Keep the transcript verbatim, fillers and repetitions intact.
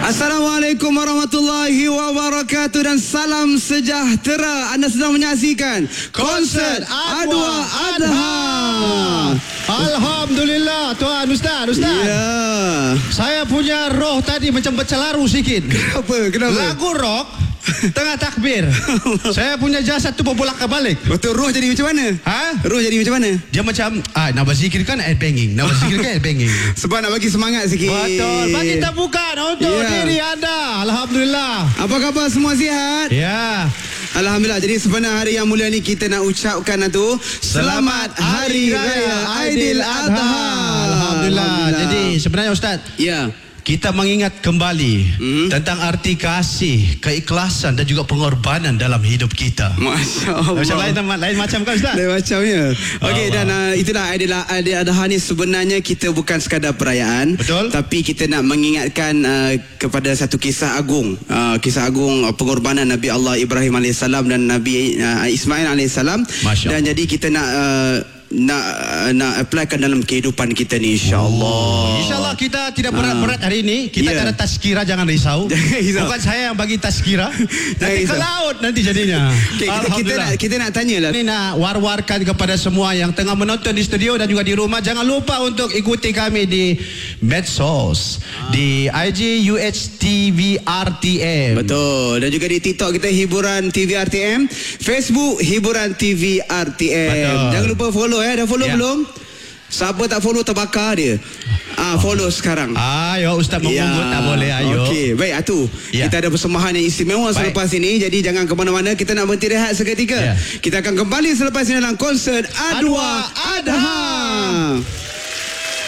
Assalamualaikum warahmatullahi wabarakatuh dan salam sejahtera. Anda sedang menyaksikan konsert Adwa Adha. Alhamdulillah Tuan Ustaz, Ustaz. Ya. Saya punya roh tadi macam bercelaru sikit. Kenapa? Kenapa? Lagu rock tengah takbir. Saya punya jasad tu berbolak balik. Betul, roh jadi macam mana? Ha? Roh jadi macam mana? Dia macam ah, nak berzikir kan air banging, nak berzikir kan air banging. Sebab nak bagi semangat sikit. Betul. Bagi tepukan untuk Ya. diri anda. Alhamdulillah. Apa khabar, semua sihat? Ya. Alhamdulillah. Jadi sebenarnya hari yang mulia ni kita nak ucapkan tu Selamat Hari Raya Aidiladha. Alhamdulillah. Alhamdulillah. Jadi sebenarnya Ustaz, Ya. kita mengingat kembali Hmm. tentang arti kasih, keikhlasan dan juga pengorbanan dalam hidup kita. Masya Allah. Macam lain, lain macam kan Ustaz? Lain macamnya. Okey, Allah. dan uh, itulah Aidiladha ni sebenarnya kita bukan sekadar perayaan. Betul. Tapi kita nak mengingatkan uh, kepada satu kisah agung. Uh, kisah agung uh, pengorbanan Nabi Allah Ibrahim alaihissalam dan Nabi uh, Ismail alaihissalam. Masya Dan Allah. jadi kita nak uh, nak nak applykan dalam kehidupan kita ni, insya-Allah. Oh. InsyaAllah kita tidak berat-berat hari ini. Kita Ya. tak ada tazkirah, jangan risau. Jangan risau. Bukan saya yang bagi tazkirah. Nanti ke risau. laut nanti jadinya. Okay, kita, kita nak kita nak tanyalah. Ini nak war-warkan kepada semua yang tengah menonton di studio dan juga di rumah. Jangan lupa untuk ikuti kami di medsos, ah. di I G U H T V R T M. Betul. Dan juga di TikTok kita Hiburan T V R T M, Facebook Hiburan T V R T M. Betul. Jangan lupa follow eh. Dah follow Ya. belum? Siapa tak follow terbakar dia. Ah, follow sekarang. Ayo Ustaz mengungut tak boleh, ayo. Okey, baik Atu. Ya. Kita ada persembahan yang istimewa Baik. selepas ini. Jadi jangan ke mana-mana. Kita nak berhenti rehat seketika. Ya. Kita akan kembali selepas ini dalam konsert Adwa Adha.